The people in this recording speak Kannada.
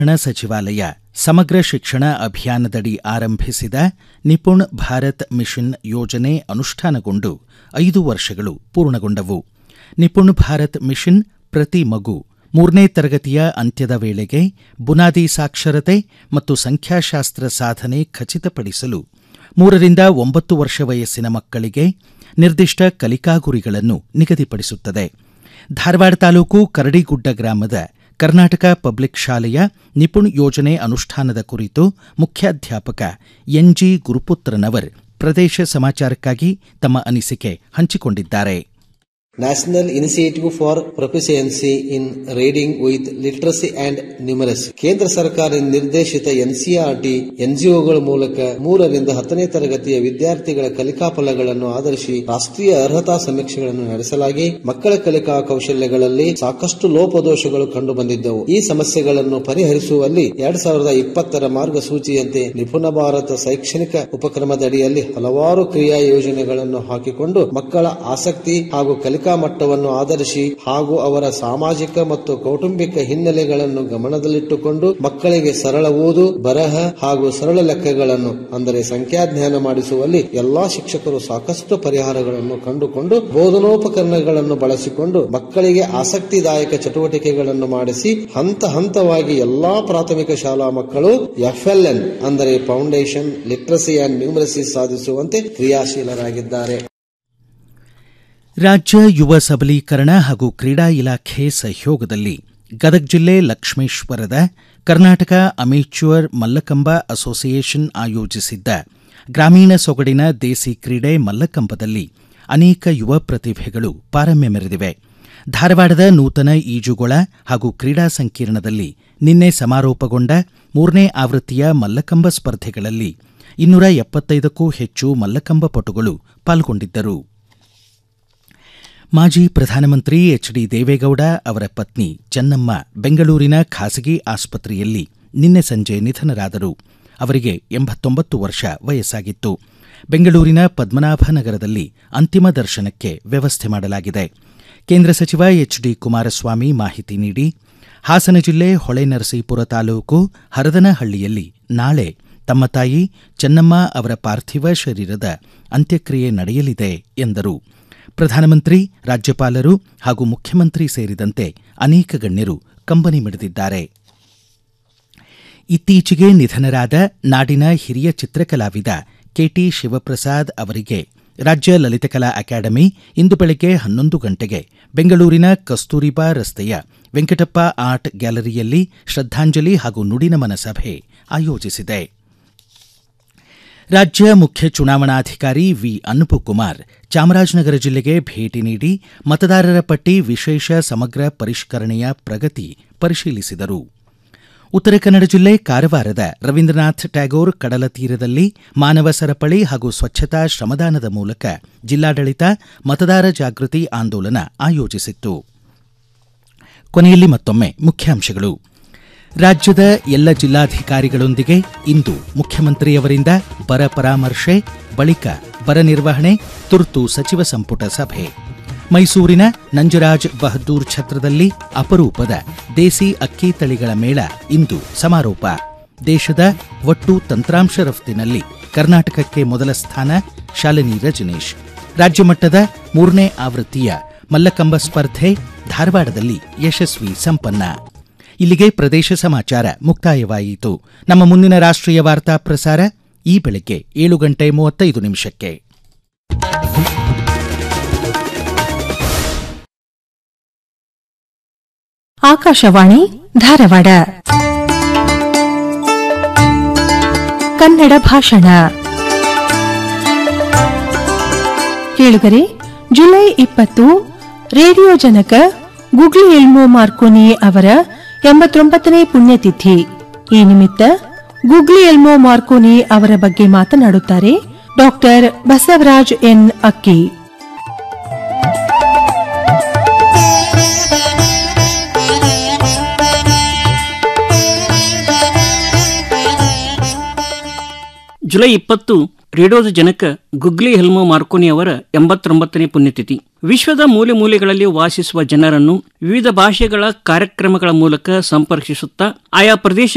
ಸಚಿವಾಲಯ ಸಮಗ್ರ ಶಿಕ್ಷಣ ಅಭಿಯಾನದಡಿ ಆರಂಭಿಸಿದ ನಿಪುಣ್ ಭಾರತ್ ಮಿಷನ್ ಯೋಜನೆ ಅನುಷ್ಠಾನಗೊಂಡು 5 ವರ್ಷಗಳು ಪೂರ್ಣಗೊಂಡವು. ನಿಪುಣ್ ಭಾರತ್ ಮಿಷನ್ ಪ್ರತಿ ಮಗು 3ನೇ ತರಗತಿಯ ಅಂತ್ಯದ ವೇಳೆಗೆ ಬುನಾದಿ ಸಾಕ್ಷರತೆ ಮತ್ತು ಸಂಖ್ಯಾಶಾಸ್ತ್ರ ಸಾಧನೆ ಖಚಿತಪಡಿಸಲು 3 ರಿಂದ 9 ವರ್ಷ ವಯಸ್ಸಿನ ಮಕ್ಕಳಿಗೆ ನಿರ್ದಿಷ್ಟ ಕಲಿಕಾ ಗುರಿಗಳನ್ನು ನಿಗದಿಪಡಿಸುತ್ತದೆ. ಧಾರವಾಡ ತಾಲೂಕು ಕರಡಿಗುಡ್ಡ ಗ್ರಾಮದ ಕರ್ನಾಟಕ ಪಬ್ಲಿಕ್ ಶಾಲೆಯ ನಿಪುಣ್ ಯೋಜನೆ ಅನುಷ್ಠಾನದ ಕುರಿತು ಮುಖ್ಯಾಧ್ಯಾಪಕ ಎನ್ಜಿ ಗುರುಪುತ್ರನವರ್ ಪ್ರದೇಶ ಸಮಾಚಾರಕ್ಕಾಗಿ ತಮ್ಮ ಅನಿಸಿಕೆ ಹಂಚಿಕೊಂಡಿದ್ದಾರೆ. National initiative for proficiency in reading with literacy and numeracy ಕೇಂದ್ರ ಸರ್ಕಾರ ನಿರ್ದೇಶಿತ ಎನ್ಸಿಇಆರ್ಟಿ ಎನ್ಜಿಒಗಳ ಮೂಲಕ 3 ರಿಂದ 10ನೇ ತರಗತಿಯ ವಿದ್ಯಾರ್ಥಿಗಳ ಕಲಿಕಾ ಫಲಗಳನ್ನು ಆಧರಿಸಿ ರಾಷ್ಟ್ರೀಯ ಅರ್ಹತಾ ಸಮೀಕ್ಷೆಗಳನ್ನು ನಡೆಸಲಾಗಿ ಮಕ್ಕಳ ಕಲಿಕಾ ಕೌಶಲ್ಯಗಳಲ್ಲಿ ಸಾಕಷ್ಟು ಲೋಪದೋಷಗಳು ಕಂಡು ಬಂದಿದ್ದವು. ಈ ಸಮಸ್ಯೆಗಳನ್ನು ಪರಿಹರಿಸುವಲ್ಲಿ 2020 ಮಾರ್ಗಸೂಚಿಯಂತೆ ನಿಪುಣ ಭಾರತ ಶೈಕ್ಷಣಿಕ ಉಪಕ್ರಮದ ಅಡಿಯಲ್ಲಿ ಹಲವಾರು ಕ್ರಿಯಾ ಯೋಜನೆಗಳನ್ನು ಹಾಕಿಕೊಂಡು ಮಕ್ಕಳ ಆಸಕ್ತಿ ಹಾಗೂ ಕಲಿಕಾ ಮಟ್ಟವನ್ನು ಆಧರಿಸಿ ಹಾಗೂ ಅವರ ಸಾಮಾಜಿಕ ಮತ್ತು ಕೌಟುಂಬಿಕ ಹಿನ್ನೆಲೆಗಳನ್ನು ಗಮನದಲ್ಲಿಟ್ಟುಕೊಂಡು ಮಕ್ಕಳಿಗೆ ಸರಳ ಓದು ಬರಹ ಹಾಗೂ ಸರಳ ಲೆಕ್ಕಗಳನ್ನು ಅಂದರೆ ಸಂಖ್ಯಾಜ್ಞಾನ ಮಾಡಿಸುವಲ್ಲಿ ಎಲ್ಲಾ ಶಿಕ್ಷಕರು ಸಾಕಷ್ಟು ಪರಿಹಾರಗಳನ್ನು ಕಂಡುಕೊಂಡು ಬೋಧನೋಪಕರಣಗಳನ್ನು ಬಳಸಿಕೊಂಡು ಮಕ್ಕಳಿಗೆ ಆಸಕ್ತಿದಾಯಕ ಚಟುವಟಿಕೆಗಳನ್ನು ಮಾಡಿಸಿ ಹಂತ ಹಂತವಾಗಿ ಎಲ್ಲಾ ಪ್ರಾಥಮಿಕ ಶಾಲಾ ಮಕ್ಕಳು FLN ಅಂದರೆ ಫೌಂಡೇಶನ್ ಲಿಟರಸಿ ಅಂಡ್ ನ್ಯೂಮರಸಿ ಸಾಧಿಸುವಂತೆ ಕ್ರಿಯಾಶೀಲರಾಗಿದ್ದಾರೆ. ರಾಜ್ಯ ಯುವ ಸಬಲೀಕರಣ ಹಾಗೂ ಕ್ರೀಡಾ ಇಲಾಖೆ ಸಹಯೋಗದಲ್ಲಿ ಗದಗ ಜಿಲ್ಲೆ ಲಕ್ಷ್ಮೇಶ್ವರದ ಕರ್ನಾಟಕ ಅಮೇಚ್ಯೂರ್ ಮಲ್ಲಕಂಬ ಅಸೋಸಿಯೇಷನ್ ಆಯೋಜಿಸಿದ್ದ ಗ್ರಾಮೀಣ ಸೊಗಡಿನ ದೇಸಿ ಕ್ರೀಡೆ ಮಲ್ಲಕಂಬದಲ್ಲಿ ಅನೇಕ ಯುವ ಪ್ರತಿಭೆಗಳು ಪಾರಮ್ಯ ಮೆರೆದಿವೆ. ಧಾರವಾಡದ ನೂತನ ಈಜುಗೊಳ ಹಾಗೂ ಕ್ರೀಡಾ ಸಂಕೀರ್ಣದಲ್ಲಿ ನಿನ್ನೆ ಸಮಾರೋಪಗೊಂಡ 3ನೇ ಆವೃತ್ತಿಯ ಮಲ್ಲಕಂಬ ಸ್ಪರ್ಧೆಗಳಲ್ಲಿ 275ಕ್ಕೂ ಹೆಚ್ಚು ಮಲ್ಲಕಂಬ ಪಟುಗಳು ಪಾಲ್ಗೊಂಡಿದ್ದರು. ಮಾಜಿ ಪ್ರಧಾನಮಂತ್ರಿ ಎಚ್ಡಿ ದೇವೇಗೌಡ ಅವರ ಪತ್ನಿ ಚೆನ್ನಮ್ಮ ಬೆಂಗಳೂರಿನ ಖಾಸಗಿ ಆಸ್ಪತ್ರೆಯಲ್ಲಿ ನಿನ್ನೆ ಸಂಜೆ ನಿಧನರಾದರು. ಅವರಿಗೆ 89 ವರ್ಷ ವಯಸ್ಸಾಗಿತ್ತು. ಬೆಂಗಳೂರಿನ ಪದ್ಮನಾಭನಗರದಲ್ಲಿ ಅಂತಿಮ ದರ್ಶನಕ್ಕೆ ವ್ಯವಸ್ಥೆ ಮಾಡಲಾಗಿದೆ. ಕೇಂದ್ರ ಸಚಿವ ಎಚ್ಡಿ ಕುಮಾರಸ್ವಾಮಿ ಮಾಹಿತಿ ನೀಡಿ, ಹಾಸನ ಜಿಲ್ಲೆ ಹೊಳೆನರಸೀಪುರ ತಾಲೂಕು ಹರದನಹಳ್ಳಿಯಲ್ಲಿ ನಾಳೆ ತಮ್ಮ ತಾಯಿ ಚೆನ್ನಮ್ಮ ಅವರ ಪಾರ್ಥಿವ ಶರೀರದ ಅಂತ್ಯಕ್ರಿಯೆ ನಡೆಯಲಿದೆ ಎಂದರು. ಪ್ರಧಾನಮಂತ್ರಿ, ರಾಜ್ಯಪಾಲರು ಹಾಗೂ ಮುಖ್ಯಮಂತ್ರಿ ಸೇರಿದಂತೆ ಅನೇಕ ಗಣ್ಯರು ಕಂಬನಿ ಮಿಡಿದಿದ್ದಾರೆ. ಇತ್ತೀಚೆಗೆ ನಿಧನರಾದ ನಾಡಿನ ಹಿರಿಯ ಚಿತ್ರಕಲಾವಿದ ಕೆಟಿ ಶಿವಪ್ರಸಾದ್ ಅವರಿಗೆ ರಾಜ್ಯ ಲಲಿತಕಲಾ ಅಕಾಡೆಮಿ ಇಂದು ಬೆಳಗ್ಗೆ 11 ಗಂಟೆಗೆ ಬೆಂಗಳೂರಿನ ಕಸ್ತೂರಿಬಾ ರಸ್ತೆಯ ವೆಂಕಟಪ್ಪ ಆರ್ಟ್ ಗ್ಯಾಲರಿಯಲ್ಲಿ ಶ್ರದ್ಧಾಂಜಲಿ ಹಾಗೂ ನುಡಿನಮನ ಸಭೆ ಆಯೋಜಿಸಿದೆ. ರಾಜ್ಯ ಮುಖ್ಯ ಚುನಾವಣಾಧಿಕಾರಿ ವಿ ಅನುಪಕುಮಾರ್ ಚಾಮರಾಜನಗರ ಜಿಲ್ಲೆಗೆ ಭೇಟಿ ನೀಡಿ ಮತದಾರರ ಪಟ್ಟಿ ವಿಶೇಷ ಸಮಗ್ರ ಪರಿಷ್ಕರಣೆಯ ಪ್ರಗತಿ ಪರಿಶೀಲಿಸಿದರು. ಉತ್ತರ ಕನ್ನಡ ಜಿಲ್ಲೆ ಕಾರವಾರದ ರವೀಂದ್ರನಾಥ್ ಟ್ಯಾಗೋರ್ ಕಡಲ ತೀರದಲ್ಲಿ ಮಾನವ ಸರಪಳಿ ಹಾಗೂ ಸ್ವಚ್ಛತಾ ಶ್ರಮದಾನದ ಮೂಲಕ ಜಿಲ್ಲಾಡಳಿತ ಮತದಾರ ಜಾಗೃತಿ ಆಂದೋಲನ ಆಯೋಜಿಸಿತ್ತು. ಕೊನೆಯಲ್ಲಿ ಮತ್ತೊಮ್ಮೆ ಮುಖ್ಯಾಂಶಗಳು. ರಾಜ್ಯದ ಎಲ್ಲ ಜಿಲ್ಲಾಧಿಕಾರಿಗಳೊಂದಿಗೆ ಇಂದು ಮುಖ್ಯಮಂತ್ರಿಯವರಿಂದ ಬರ ಪರಾಮರ್ಶೆ, ಬಳಿಕ ಬರ ನಿರ್ವಹಣೆ, ತುರ್ತು ಸಚಿವ ಸಂಪುಟ ಸಭೆ. ಮೈಸೂರಿನ ನಂಜರಾಜ್ ಬಹದ್ದೂರ್ ಛತ್ರದಲ್ಲಿ ಅಪರೂಪದ ದೇಸಿ ಅಕ್ಕಿ ತಳಿಗಳ ಮೇಳ ಇಂದು ಸಮಾರೋಪ. ದೇಶದ ಒಟ್ಟು ತಂತ್ರಾಂಶ ರಫ್ತಿನಲ್ಲಿ ಕರ್ನಾಟಕಕ್ಕೆ ಮೊದಲ ಸ್ಥಾನ, ಶಾಲಿನಿ ರಜನೀಶ್. ರಾಜ್ಯ ಮಟ್ಟದ 3ನೇ ಆವೃತ್ತಿಯ ಮಲ್ಲಕಂಬ ಸ್ಪರ್ಧೆ ಧಾರವಾಡದಲ್ಲಿ ಯಶಸ್ವಿ ಸಂಪನ್ನ. ಇಲ್ಲಿಗೆ ಪ್ರದೇಶ ಸಮಾಚಾರ ಮುಕ್ತಾಯವಾಯಿತು. ನಮ್ಮ ಮುಂದಿನ ರಾಷ್ಟ್ರೀಯ ವಾರ್ತಾ ಪ್ರಸಾರ ಈ ಬೆಳಗ್ಗೆ 7:35. ಆಕಾಶವಾಣಿ ಧಾರವಾಡ. ಕನ್ನಡ ಭಾಷಣ. ಕೇಳುಗರೆ, ಜುಲೈ 20 ರೇಡಿಯೋ ಜನಕ ಗುಗ್ಲಿಯೆಲ್ಮೋ ಮಾರ್ಕೋನಿ ಅವರ 89ನೇ ಪುಣ್ಯತಿಥಿ. ಈ ನಿಮಿತ್ತ ಗುಗ್ಲಿಯೆಲ್ಮೋ ಮಾರ್ಕೋನಿ ಅವರ ಬಗ್ಗೆ ಮಾತನಾಡುತ್ತಾರೆ ಡಾಕ್ಟರ್ ಬಸವರಾಜ್ ಎನ್ ಅಕ್ಕಿ. ಜುಲೈ 20 ರೇಡಿಯೋದ ಜನಕ ಗುಗ್ಲಿಯೆಲ್ಮೋ ಮಾರ್ಕೋನಿ ಅವರ 89ನೇ ಪುಣ್ಯತಿಥಿ. ವಿಶ್ವದ ಮೂಲೆ ಮೂಲೆಗಳಲ್ಲಿ ವಾಸಿಸುವ ಜನರನ್ನು ವಿವಿಧ ಭಾಷೆಗಳ ಕಾರ್ಯಕ್ರಮಗಳ ಮೂಲಕ ಸಂಪರ್ಕಿಸುತ್ತಾ ಆಯಾ ಪ್ರದೇಶ